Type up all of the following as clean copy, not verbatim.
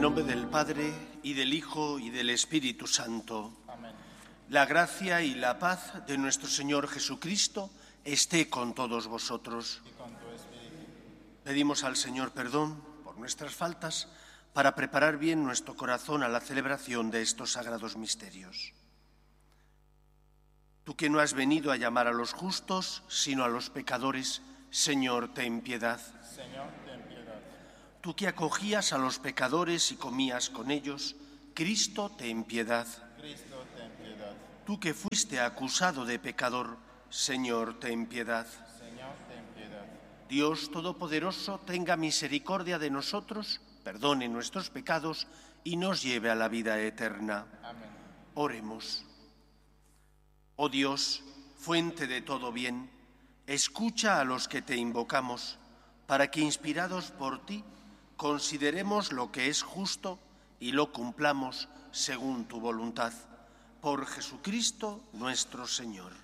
nombre del Padre, y del Hijo, y del Espíritu Santo. Amén. La gracia y la paz de nuestro Señor Jesucristo esté con todos vosotros. Y con tu espíritu. Pedimos al Señor perdón por nuestras faltas para preparar bien nuestro corazón a la celebración de estos sagrados misterios. Tú que no has venido a llamar a los justos, sino a los pecadores, Señor, ten piedad. Señor, ten piedad. Tú que acogías a los pecadores y comías con ellos, Cristo, ten piedad. Cristo, ten piedad. Tú que fuiste acusado de pecador, Señor, ten piedad. Señor, ten piedad. Dios Todopoderoso, tenga misericordia de nosotros, perdone nuestros pecados y nos lleve a la vida eterna. Amén. Oremos. Oh Dios, fuente de todo bien, escucha a los que te invocamos, para que, inspirados por ti, consideremos lo que es justo y lo cumplamos según tu voluntad. Por Jesucristo nuestro Señor.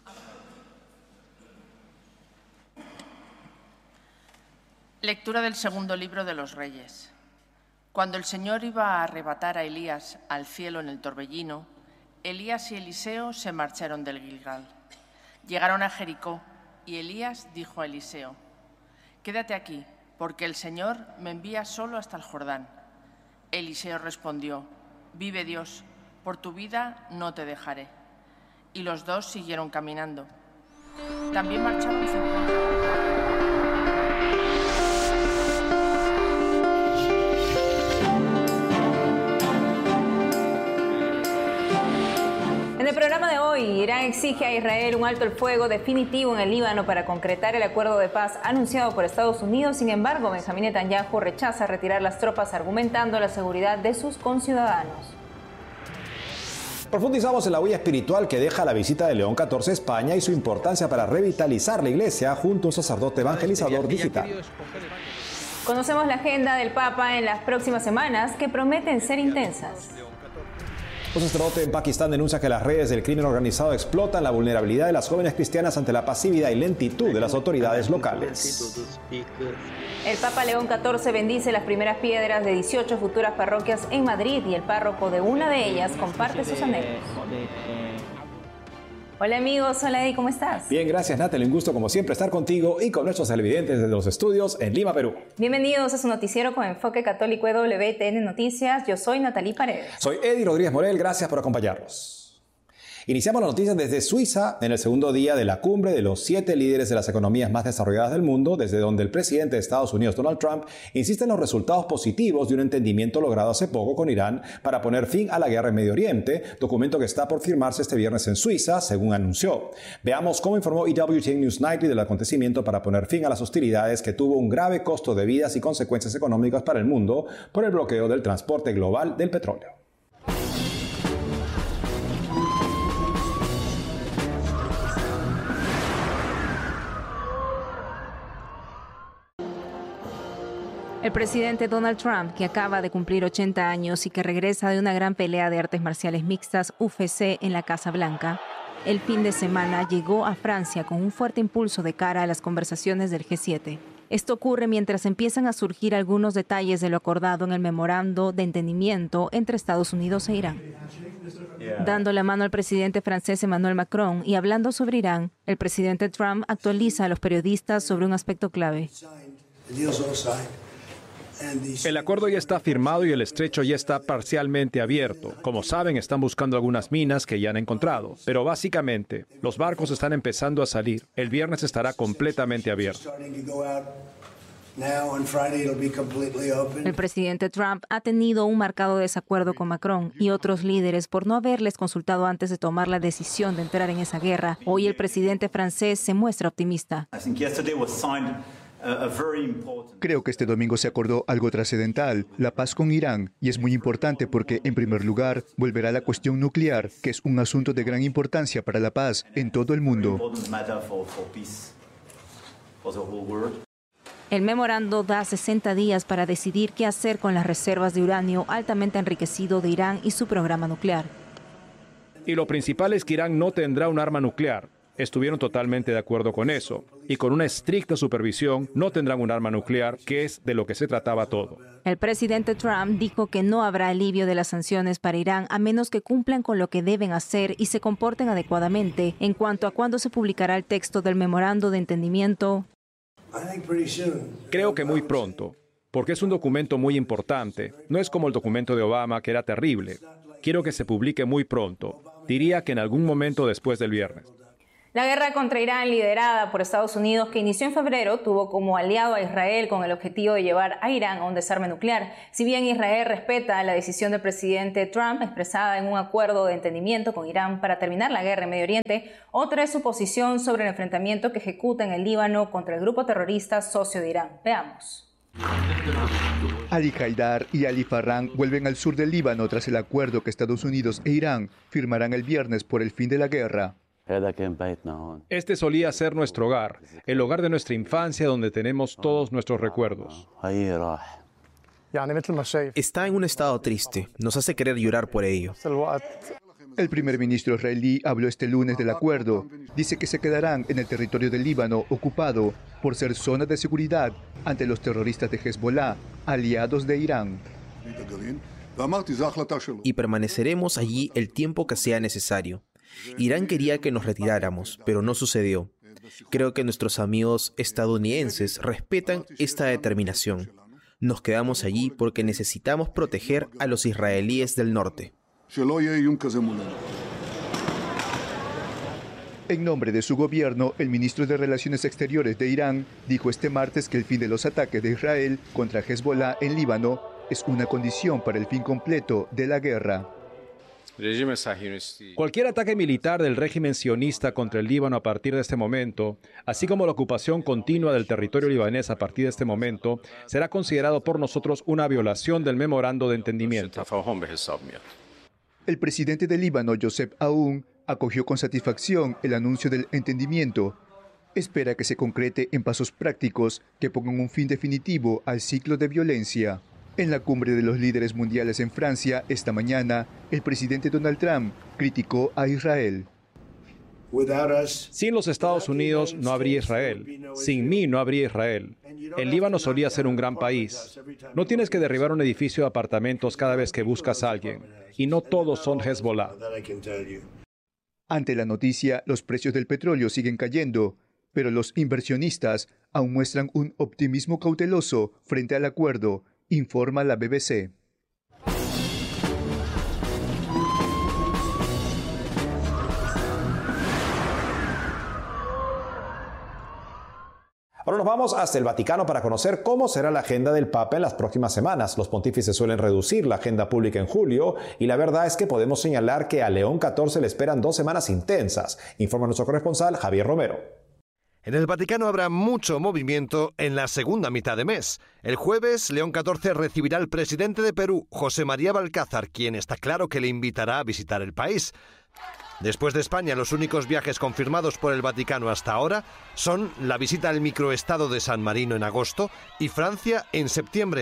Lectura del segundo libro de los Reyes. Cuando el Señor iba a arrebatar a Elías al cielo en el torbellino, Elías y Eliseo se marcharon del Gilgal. Llegaron a Jericó y Elías dijo a Eliseo: «Quédate aquí, porque el Señor me envía solo hasta el Jordán». Eliseo respondió: «Vive Dios, por tu vida no te dejaré». Y los dos siguieron caminando. También marcharon y se En el programa de hoy, Irán exige a Israel un alto el fuego definitivo en el Líbano para concretar el acuerdo de paz anunciado por Estados Unidos. Sin embargo, Benjamín Netanyahu rechaza retirar las tropas argumentando la seguridad de sus conciudadanos. Profundizamos en la huella espiritual que deja la visita de León XIV a España y su importancia para revitalizar la Iglesia junto a un sacerdote evangelizador digital. Conocemos la agenda del Papa en las próximas semanas, que prometen ser intensas. Un sacerdote en Pakistán denuncia que las redes del crimen organizado explotan la vulnerabilidad de las jóvenes cristianas ante la pasividad y lentitud de las autoridades locales. El Papa León XIV bendice las primeras piedras de 18 futuras parroquias en Madrid y el párroco de una de ellas comparte sus anécdotas. Hola amigos, hola Eddie, ¿cómo estás? Bien, gracias Natalie, un gusto como siempre estar contigo y con nuestros televidentes desde los estudios en Lima, Perú. Bienvenidos a su noticiero con enfoque católico WTN Noticias. Yo soy Natalie Paredes. Soy Eddie Rodríguez Morel, gracias por acompañarnos. Iniciamos las noticias desde Suiza en el segundo día de la cumbre de los 7 líderes de las economías más desarrolladas del mundo, desde donde el presidente de Estados Unidos, Donald Trump, insiste en los resultados positivos de un entendimiento logrado hace poco con Irán para poner fin a la guerra en Medio Oriente, documento que está por firmarse este viernes en Suiza, según anunció. Veamos cómo informó EWTN News Nightly del acontecimiento para poner fin a las hostilidades que tuvo un grave costo de vidas y consecuencias económicas para el mundo por el bloqueo del transporte global del petróleo. El presidente Donald Trump, que acaba de cumplir 80 años y que regresa de una gran pelea de artes marciales mixtas UFC en la Casa Blanca, el fin de semana llegó a Francia con un fuerte impulso de cara a las conversaciones del G7. Esto ocurre mientras empiezan a surgir algunos detalles de lo acordado en el memorando de entendimiento entre Estados Unidos e Irán. Dando la mano al presidente francés Emmanuel Macron y hablando sobre Irán, el presidente Trump actualiza a los periodistas sobre un aspecto clave. El acuerdo ya está firmado y el estrecho ya está parcialmente abierto. Como saben, están buscando algunas minas que ya han encontrado. Pero básicamente, los barcos están empezando a salir. El viernes estará completamente abierto. El presidente Trump ha tenido un marcado desacuerdo con Macron y otros líderes por no haberles consultado antes de tomar la decisión de entrar en esa guerra. Hoy el presidente francés se muestra optimista. Creo que este domingo se acordó algo trascendental, la paz con Irán, y es muy importante porque, en primer lugar, volverá la cuestión nuclear, que es un asunto de gran importancia para la paz en todo el mundo. El memorando da 60 días para decidir qué hacer con las reservas de uranio altamente enriquecido de Irán y su programa nuclear. Y lo principal es que Irán no tendrá un arma nuclear. Estuvieron totalmente de acuerdo con eso. y con una estricta supervisión no tendrán un arma nuclear, que es de lo que se trataba todo. El presidente Trump dijo que no habrá alivio de las sanciones para Irán a menos que cumplan con lo que deben hacer y se comporten adecuadamente. En cuanto a cuándo se publicará el texto del memorando de entendimiento, Creo que muy pronto, porque es un documento muy importante. No es como el documento de Obama, que era terrible. Quiero que se publique muy pronto. Diría que en algún momento después del viernes. La guerra contra Irán, liderada por Estados Unidos, que inició en febrero, tuvo como aliado a Israel con el objetivo de llevar a Irán a un desarme nuclear. Si bien Israel respeta la decisión del presidente Trump expresada en un acuerdo de entendimiento con Irán para terminar la guerra en Medio Oriente, otra es su posición sobre el enfrentamiento que ejecuta en el Líbano contra el grupo terrorista socio de Irán. Veamos. Ali Haidar y Ali Farran vuelven al sur del Líbano tras el acuerdo que Estados Unidos e Irán firmarán el viernes por el fin de la guerra. Este solía ser nuestro hogar, el hogar de nuestra infancia donde tenemos todos nuestros recuerdos. Está en un estado triste, nos hace querer llorar por ello. El primer ministro israelí habló este lunes del acuerdo. Dice que se quedarán en el territorio del Líbano ocupado por ser zona de seguridad ante los terroristas de Hezbollah, aliados de Irán. Y permaneceremos allí el tiempo que sea necesario. Irán quería que nos retiráramos, pero no sucedió. Creo que nuestros amigos estadounidenses respetan esta determinación. Nos quedamos allí porque necesitamos proteger a los israelíes del norte. En nombre de su gobierno, el ministro de Relaciones Exteriores de Irán dijo este martes que el fin de los ataques de Israel contra Hezbollah en Líbano es una condición para el fin completo de la guerra. Cualquier ataque militar del régimen sionista contra el Líbano a partir de este momento, así como la ocupación continua del territorio libanés a partir de este momento, será considerado por nosotros una violación del memorando de entendimiento. El presidente del Líbano, Joseph Aoun, acogió con satisfacción el anuncio del entendimiento. Espera que se concrete en pasos prácticos que pongan un fin definitivo al ciclo de violencia. En la cumbre de los líderes mundiales en Francia, esta mañana, el presidente Donald Trump criticó a Israel. Sin los Estados Unidos no habría Israel. Sin mí no habría Israel. El Líbano solía ser un gran país. No tienes que derribar un edificio de apartamentos cada vez que buscas a alguien. Y no todos son Hezbollah. Ante la noticia, los precios del petróleo siguen cayendo, pero los inversionistas aún muestran un optimismo cauteloso frente al acuerdo, informa la BBC. Ahora nos vamos hasta el Vaticano para conocer cómo será la agenda del Papa en las próximas semanas. Los pontífices suelen reducir la agenda pública en julio y la verdad es que podemos señalar que a León XIV le esperan 2 semanas intensas, informa nuestro corresponsal Javier Romero. En el Vaticano habrá mucho movimiento en la segunda mitad de mes. El jueves, León XIV recibirá al presidente de Perú, José María Balcázar, quien está claro que le invitará a visitar el país. Después de España, los únicos viajes confirmados por el Vaticano hasta ahora son la visita al microestado de San Marino en agosto y Francia en septiembre.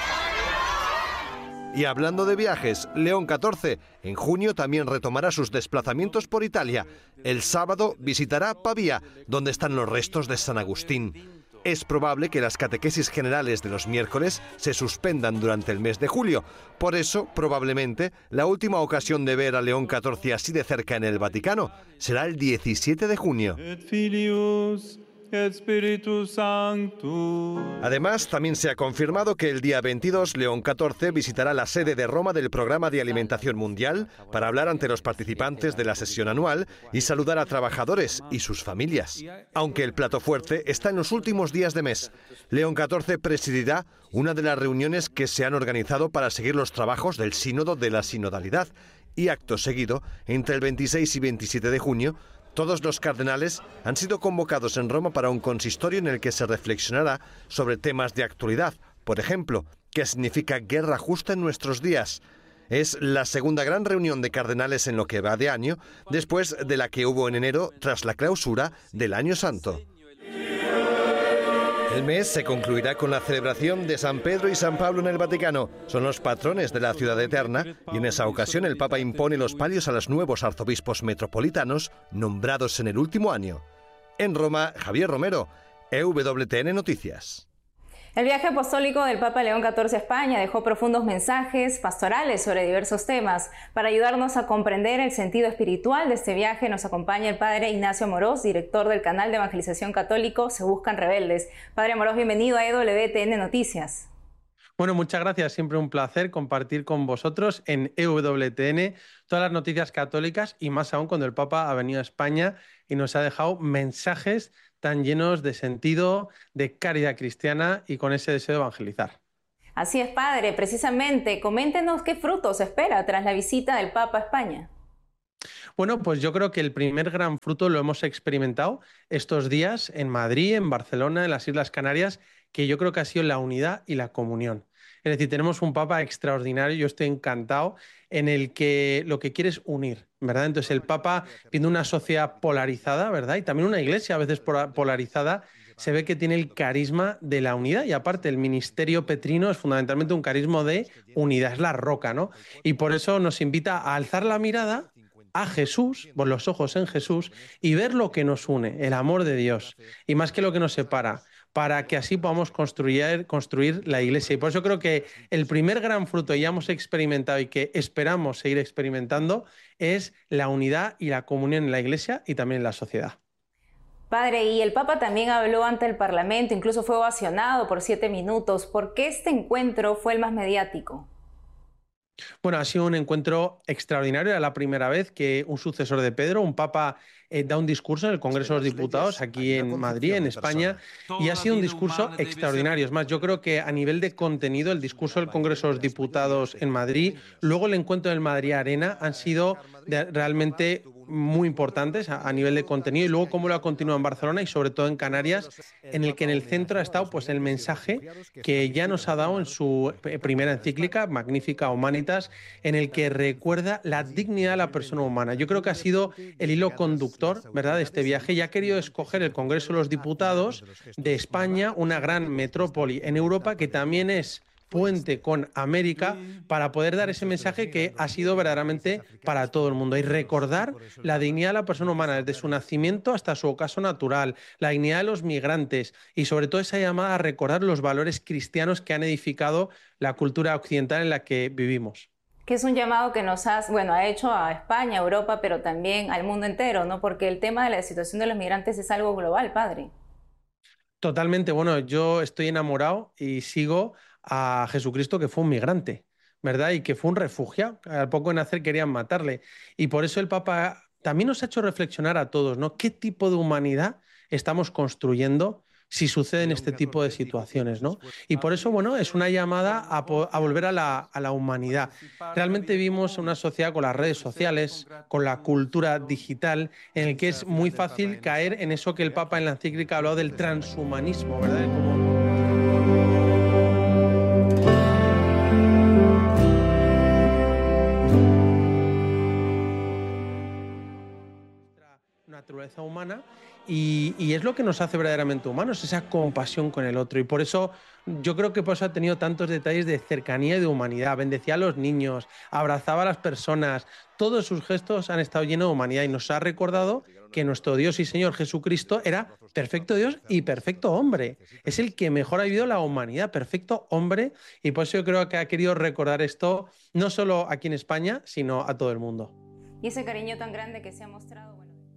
Y hablando de viajes, León XIV en junio también retomará sus desplazamientos por Italia. El sábado visitará Pavía, donde están los restos de San Agustín. Es probable que las catequesis generales de los miércoles se suspendan durante el mes de julio. Por eso, probablemente, la última ocasión de ver a León XIV así de cerca en el Vaticano será el 17 de junio. Además, también se ha confirmado que el día 22 León XIV visitará la sede de Roma del Programa de Alimentación Mundial para hablar ante los participantes de la sesión anual y saludar a trabajadores y sus familias. Aunque el plato fuerte está en los últimos días de mes. León XIV presidirá una de las reuniones que se han organizado para seguir los trabajos del Sínodo de la Sinodalidad y acto seguido, entre el 26 y 27 de junio, todos los cardenales han sido convocados en Roma para un consistorio en el que se reflexionará sobre temas de actualidad. Por ejemplo, ¿qué significa guerra justa en nuestros días? Es la segunda gran reunión de cardenales en lo que va de año, después de la que hubo en enero tras la clausura del Año Santo. El mes se concluirá con la celebración de San Pedro y San Pablo en el Vaticano. Son los patrones de la ciudad eterna y en esa ocasión el Papa impone los palios a los nuevos arzobispos metropolitanos nombrados en el último año. En Roma, Javier Romero, EWTN Noticias. El viaje apostólico del Papa León XIV a España dejó profundos mensajes pastorales sobre diversos temas. Para ayudarnos a comprender el sentido espiritual de este viaje, nos acompaña el Padre Ignacio Amorós, director del canal de evangelización católico Se Buscan Rebeldes. Padre Amorós, bienvenido a EWTN Noticias. Bueno, muchas gracias. Siempre un placer compartir con vosotros en EWTN todas las noticias católicas y más aún cuando el Papa ha venido a España y nos ha dejado mensajes tan llenos de sentido, de caridad cristiana y con ese deseo de evangelizar. Así es, Padre. Precisamente, coméntenos qué frutos espera tras la visita del Papa a España. Bueno, pues yo creo que el primer gran fruto lo hemos experimentado estos días en Madrid, en Barcelona, en las Islas Canarias, que yo creo que ha sido la unidad y la comunión. Es decir, tenemos un Papa extraordinario, yo estoy encantado, en el que lo que quiere es unir, ¿verdad? Entonces el Papa, viendo una sociedad polarizada, ¿verdad? Y también una iglesia a veces polarizada, se ve que tiene el carisma de la unidad y aparte el ministerio petrino es fundamentalmente un carisma de unidad, es la roca, ¿no? Y por eso nos invita a alzar la mirada a Jesús, por los ojos en Jesús, y ver lo que nos une, el amor de Dios, y más que lo que nos separa, para que así podamos construir la Iglesia. Y por eso creo que el primer gran fruto ya hemos experimentado y que esperamos seguir experimentando es la unidad y la comunión en la Iglesia y también en la sociedad. Padre, y el Papa también habló ante el Parlamento, incluso fue ovacionado por 7 minutos. ¿Por qué este encuentro fue el más mediático? Bueno, ha sido un encuentro extraordinario. Era la primera vez que un sucesor de Pedro, un papa, da un discurso en el Congreso de los Diputados aquí en Madrid, en España, y ha sido un discurso extraordinario. Es más, yo creo que a nivel de contenido, el discurso del Congreso de los Diputados en Madrid, luego el encuentro del Madrid Arena, han sido realmente muy importantes a nivel de contenido, y luego cómo lo ha continuado en Barcelona y sobre todo en Canarias, en el que en el centro ha estado pues el mensaje que ya nos ha dado en su primera encíclica, Magnificat Humanitas, en el que recuerda la dignidad de la persona humana. Yo creo que ha sido el hilo conductor, ¿verdad?, de este viaje, y ha querido escoger el Congreso de los Diputados de España, una gran metrópoli en Europa que también es puente con América, para poder dar ese mensaje que ha sido verdaderamente para todo el mundo y recordar la dignidad de la persona humana desde su nacimiento hasta su ocaso natural, la dignidad de los migrantes y sobre todo esa llamada a recordar los valores cristianos que han edificado la cultura occidental en la que vivimos. Que es un llamado que nos ha hecho a España, a Europa, pero también al mundo entero, ¿no? Porque el tema de la situación de los migrantes es algo global, Padre. Totalmente. Bueno, yo estoy enamorado y sigo a Jesucristo, que fue un migrante, ¿verdad? Y que fue un refugiado. Al poco de nacer querían matarle. Y por eso el Papa también nos ha hecho reflexionar a todos, ¿no? ¿Qué tipo de humanidad estamos construyendo si suceden este tipo de situaciones, ¿no? Y por eso, bueno, es una llamada a volver a la humanidad. Realmente vivimos una sociedad con las redes sociales, con la cultura digital, en el que es muy fácil caer en eso que el Papa en la encíclica ha hablado del transhumanismo, ¿verdad? Naturaleza humana y es lo que nos hace verdaderamente humanos, esa compasión con el otro, y por eso yo creo que por eso ha tenido tantos detalles de cercanía y de humanidad. Bendecía a los niños, abrazaba a las personas, todos sus gestos han estado llenos de humanidad y nos ha recordado que nuestro Dios y Señor Jesucristo era perfecto Dios y perfecto hombre. Es el que mejor ha vivido la humanidad, perfecto hombre, y por eso yo creo que ha querido recordar esto no solo aquí en España, sino a todo el mundo. Y ese cariño tan grande que se ha mostrado...